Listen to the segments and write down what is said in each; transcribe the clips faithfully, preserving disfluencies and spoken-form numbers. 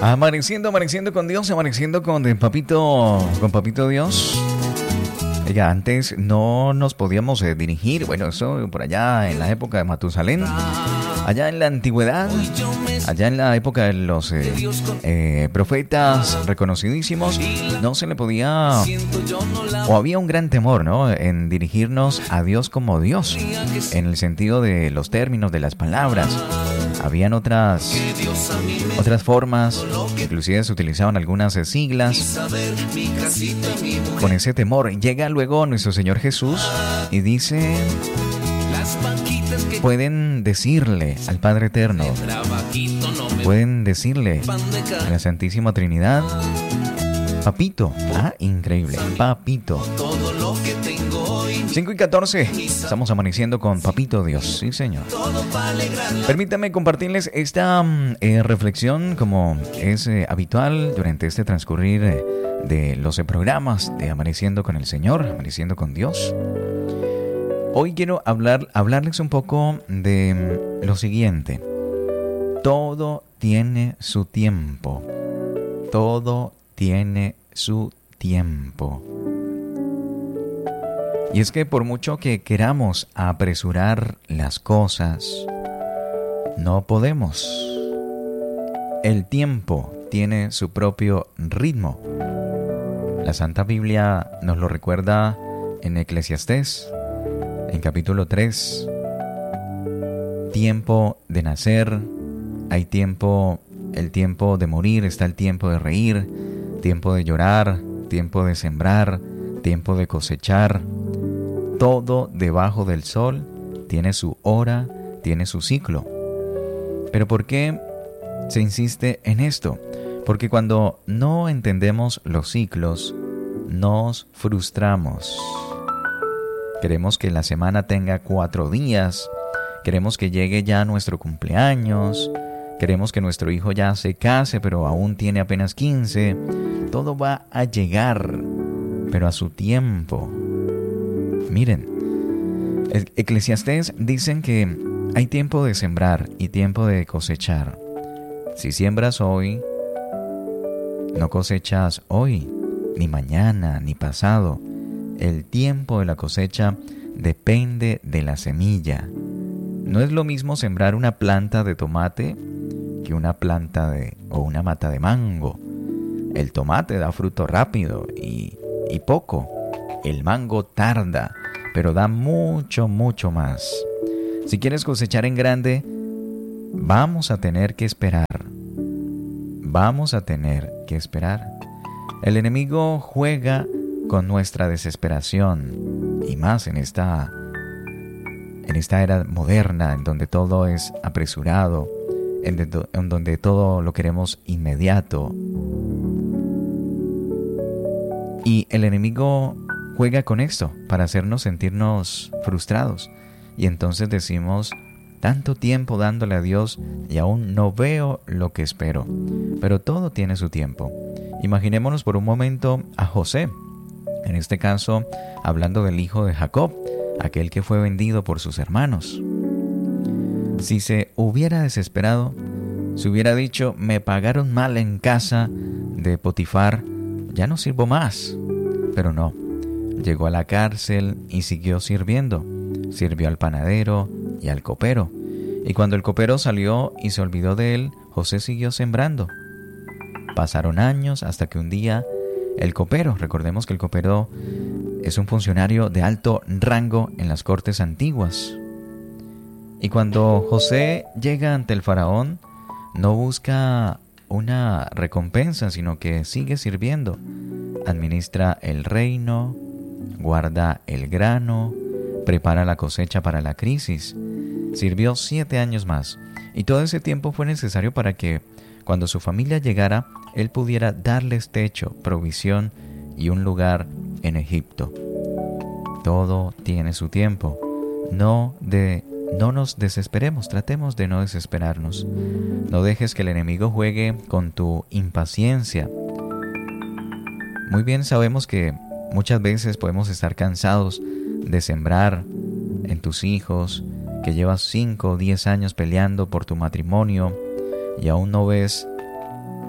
Amaneciendo, amaneciendo con Dios, amaneciendo con el papito, con papito Dios. Oiga, antes no nos podíamos eh, dirigir, bueno, eso por allá en la época de Matusalén, allá en la antigüedad, allá en la época de los eh, eh, profetas reconocidísimos, no se le podía, o había un gran temor, ¿no?, en dirigirnos a Dios como Dios, en el sentido de los términos de las palabras. Habían otras, otras formas, inclusive se utilizaban algunas siglas. Con ese temor llega luego nuestro Señor Jesús y dice: pueden decirle al Padre Eterno, pueden decirle a la Santísima Trinidad, Papito. Ah, increíble, Papito. cinco y catorce, estamos amaneciendo con Papito Dios, sí señor. Permítanme compartirles esta eh, reflexión, como es eh, habitual durante este transcurrir eh, de los eh, programas de Amaneciendo con el Señor, Amaneciendo con Dios. Hoy quiero hablar, hablarles un poco de lo siguiente: todo tiene su tiempo, todo tiene su tiempo. Y es que por mucho que queramos apresurar las cosas, no podemos. El tiempo tiene su propio ritmo. La Santa Biblia nos lo recuerda en Eclesiastés, en capítulo tres. Tiempo de nacer, hay tiempo, el tiempo de morir, está el tiempo de reír, tiempo de llorar, tiempo de sembrar, tiempo de cosechar. Todo debajo del sol tiene su hora, tiene su ciclo. ¿Pero por qué se insiste en esto? Porque cuando no entendemos los ciclos, nos frustramos. Queremos que la semana tenga cuatro días, queremos que llegue ya nuestro cumpleaños, queremos que nuestro hijo ya se case, pero aún tiene apenas quince. Todo va a llegar, pero a su tiempo. Miren, Eclesiastés dicen que hay tiempo de sembrar y tiempo de cosechar. Si siembras hoy, no cosechas hoy, ni mañana, ni pasado. El tiempo de la cosecha depende de la semilla. No es lo mismo sembrar una planta de tomate que una planta de o una mata de mango. El tomate da fruto rápido y, y poco. El mango tarda, pero da mucho, mucho más. Si quieres cosechar en grande, vamos a tener que esperar. Vamos a tener que esperar. El enemigo juega con nuestra desesperación, y más en esta, en esta era moderna, en donde todo es apresurado, en, de, en donde todo lo queremos inmediato. Y el enemigo juega con esto para hacernos sentirnos frustrados. Y entonces decimos, tanto tiempo dándole a Dios y aún no veo lo que espero. Pero todo tiene su tiempo. Imaginémonos por un momento a José. En este caso, hablando del hijo de Jacob, aquel que fue vendido por sus hermanos. Si se hubiera desesperado, se hubiera dicho, me pagaron mal en casa de Potifar, ya no sirvo más. Pero no. Llegó a la cárcel y siguió sirviendo. Sirvió al panadero y al copero. Y cuando el copero salió y se olvidó de él, José siguió sembrando. Pasaron años hasta que un día el copero, recordemos que el copero es un funcionario de alto rango en las cortes antiguas. Y cuando José llega ante el faraón, no busca una recompensa, sino que sigue sirviendo. Administra el reino, guarda el grano, prepara la cosecha para la crisis. Sirvió siete años más, y todo ese tiempo fue necesario para que, cuando su familia llegara, él pudiera darles techo, provisión y un lugar en Egipto. Todo tiene su tiempo. No, de, no nos desesperemos, tratemos de no desesperarnos. No dejes que el enemigo juegue con tu impaciencia. Muy bien sabemos que muchas veces podemos estar cansados de sembrar en tus hijos, que llevas cinco o diez años peleando por tu matrimonio y aún no ves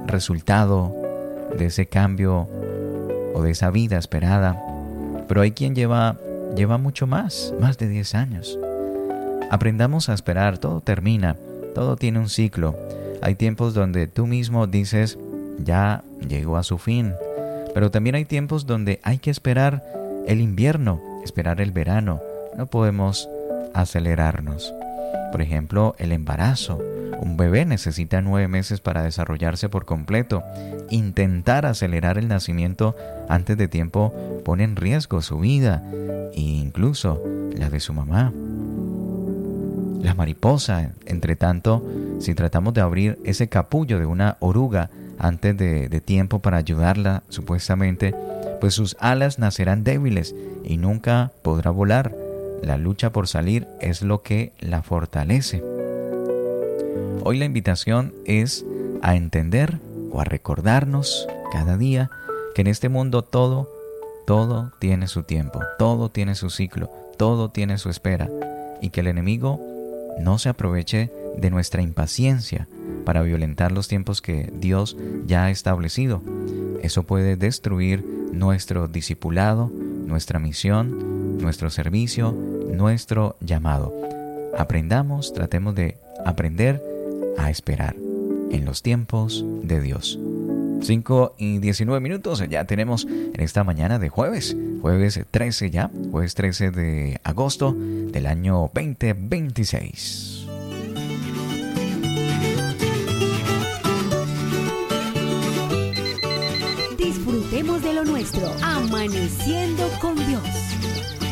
resultado de ese cambio o de esa vida esperada. Pero hay quien lleva, lleva mucho más, más de diez años. Aprendamos a esperar, todo termina, todo tiene un ciclo. Hay tiempos donde tú mismo dices, ya llegó a su fin. Pero también hay tiempos donde hay que esperar el invierno, esperar el verano. No podemos acelerarnos. Por ejemplo, el embarazo. Un bebé necesita nueve meses para desarrollarse por completo. Intentar acelerar el nacimiento antes de tiempo pone en riesgo su vida e incluso la de su mamá. La mariposa, entre tanto, si tratamos de abrir ese capullo de una oruga antes de, de tiempo para ayudarla, supuestamente, pues sus alas nacerán débiles y nunca podrá volar. La lucha por salir es lo que la fortalece. Hoy la invitación es a entender o a recordarnos cada día que en este mundo todo, todo tiene su tiempo, todo tiene su ciclo, todo tiene su espera, y que el enemigo no se aproveche de nuestra impaciencia para violentar los tiempos que Dios ya ha establecido. Eso puede destruir nuestro discipulado, nuestra misión, nuestro servicio, nuestro llamado. Aprendamos, tratemos de aprender a esperar en los tiempos de Dios. cinco y diecinueve minutos, ya tenemos en esta mañana de jueves, jueves trece ya, jueves trece de agosto del año veinte veintiséis. Disfrutemos de lo nuestro, amaneciendo con Dios.